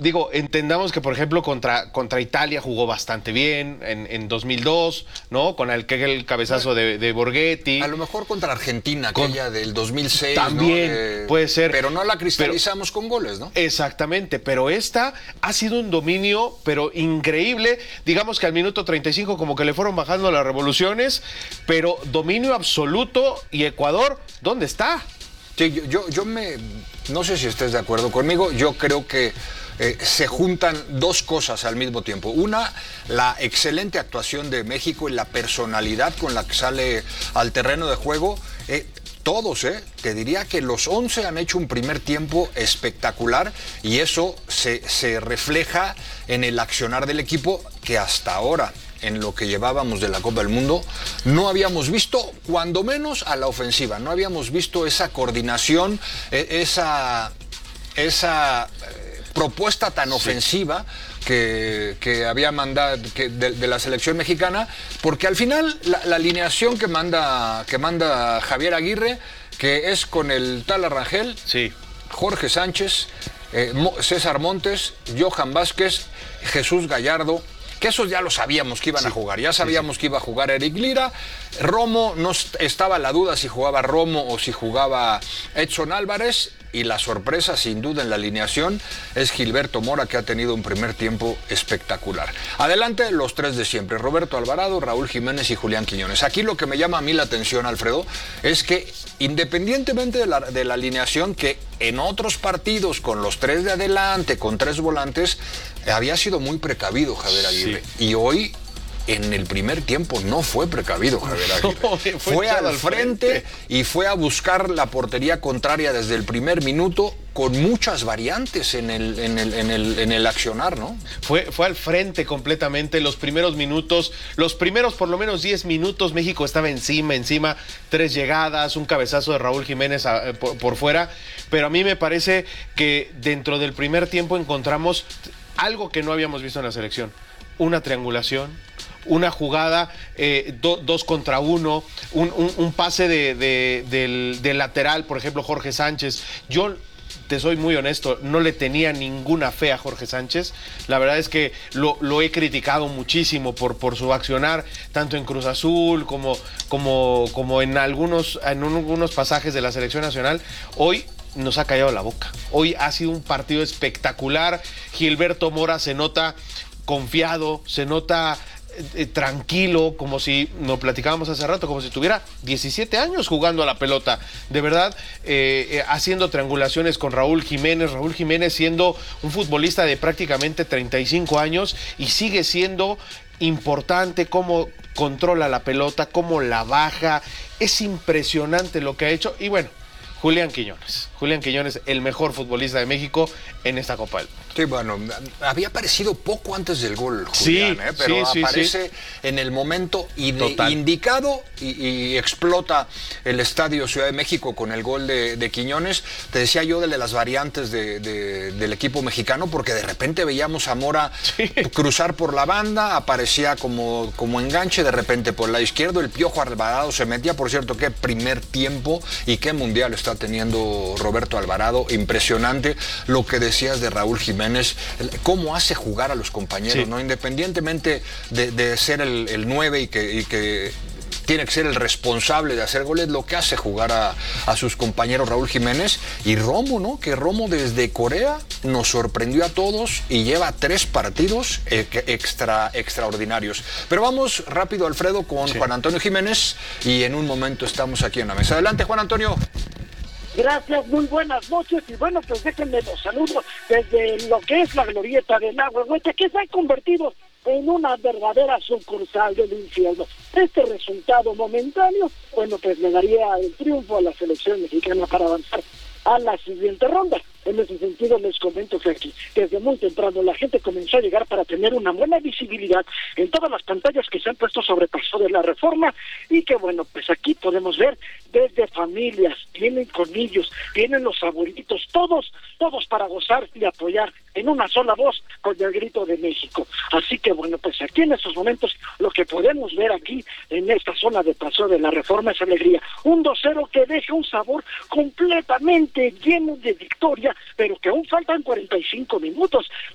digo, entendamos que, por ejemplo, contra Italia jugó bastante bien en 2002, ¿no? Con el cabezazo de Borghetti. A lo mejor contra Argentina, aquella del 2006, también, ¿no? puede ser. Pero no la cristalizamos con goles, ¿no? Exactamente, pero esta ha sido un dominio, pero increíble. Digamos que al minuto 35 como que le fueron bajando las revoluciones, pero dominio absoluto. Y Ecuador, ¿dónde está? Sí, no sé si estés de acuerdo conmigo, yo creo que se juntan dos cosas al mismo tiempo. Una, la excelente actuación de México y la personalidad con la que sale al terreno de juego. Todos, te diría que los 11 han hecho un primer tiempo espectacular y eso se refleja en el accionar del equipo que hasta ahora, en lo que llevábamos de la Copa del Mundo, no habíamos visto, cuando menos a la ofensiva, no habíamos visto esa coordinación, esa propuesta tan ofensiva que había mandado de la selección mexicana, porque al final la alineación que manda Javier Aguirre, que es con el tal Arrangel, sí, Jorge Sánchez, César Montes, Johan Vázquez, Jesús Gallardo, que esos ya lo sabíamos que iban a jugar, ya sabíamos que iba a jugar Eric Lira. Romo, no estaba la duda si jugaba Romo o si jugaba Edson Álvarez, y la sorpresa sin duda en la alineación es Gilberto Mora, que ha tenido un primer tiempo espectacular. Adelante los tres de siempre, Roberto Alvarado, Raúl Jiménez y Julián Quiñones. Aquí lo que me llama a mí la atención, Alfredo, es que independientemente de la alineación, que en otros partidos con los tres de adelante, con tres volantes, había sido muy precavido Javier Aguirre, y hoy en el primer tiempo no fue precavido Javier Aguirre. No, fue al frente y fue a buscar la portería contraria desde el primer minuto, con muchas variantes en el accionar, ¿no? Fue al frente completamente. Los primeros minutos, los primeros por lo menos 10 minutos, México estaba encima, 3 llegadas, un cabezazo de Raúl Jiménez por fuera, pero a mí me parece que dentro del primer tiempo encontramos algo que no habíamos visto en la selección: una triangulación, una jugada 2 contra 1, un pase del lateral, por ejemplo, Jorge Sánchez. Yo te soy muy honesto, no le tenía ninguna fe a Jorge Sánchez. La verdad es que lo he criticado muchísimo por su accionar, tanto en Cruz Azul como en algunos pasajes de la selección nacional. Hoy nos ha callado la boca. Hoy ha sido un partido espectacular. Gilberto Mora se nota confiado, se nota tranquilo, como si, nos platicábamos hace rato, como si tuviera 17 años jugando a la pelota, de verdad, haciendo triangulaciones con Raúl Jiménez siendo un futbolista de prácticamente 35 años y sigue siendo importante, cómo controla la pelota, cómo la baja. Es impresionante lo que ha hecho. Y bueno, Julián Quiñones, el mejor futbolista de México en esta Copa del Mundo. Sí, bueno, había aparecido poco antes del gol, Julián, pero aparece en el momento indicado y explota el Estadio Ciudad de México con el gol de Quiñones. Te decía yo de las variantes del equipo mexicano, porque de repente veíamos a Mora cruzar por la banda, aparecía como enganche, de repente por el lado izquierdo, el Piojo Alvarado se metía. Por cierto, qué primer tiempo y qué mundial está teniendo Roberto Alvarado, impresionante. Lo que decías de Raúl Jiménez, cómo hace jugar a los compañeros, ¿no? Independientemente de ser el 9 y que tiene que ser el responsable de hacer goles, lo que hace jugar a sus compañeros Raúl Jiménez y Romo, ¿no? Que Romo desde Corea nos sorprendió a todos y lleva 3 partidos extraordinarios. Pero vamos rápido, Alfredo, con Juan Antonio Jiménez, y en un momento estamos aquí en la mesa. Adelante, Juan Antonio. Gracias, muy buenas noches, y bueno, pues déjenme los saludos desde lo que es la glorieta del Agüehuete, que se ha convertido en una verdadera sucursal del infierno. Este resultado momentáneo, bueno, pues le daría el triunfo a la selección mexicana para avanzar a la siguiente ronda. En ese sentido les comento que aquí, desde muy temprano, la gente comenzó a llegar para tener una buena visibilidad en todas las pantallas que se han puesto sobre Paso de la Reforma, y que bueno, pues aquí podemos ver desde familias, vienen con niños, vienen los abuelitos, todos para gozar y apoyar en una sola voz con el grito de México. Así que bueno, pues aquí en estos momentos lo que podemos ver aquí en esta zona de Paso de la Reforma es alegría. Un 2-0 que deja un sabor completamente lleno de victoria, pero que aún faltan 45 minutos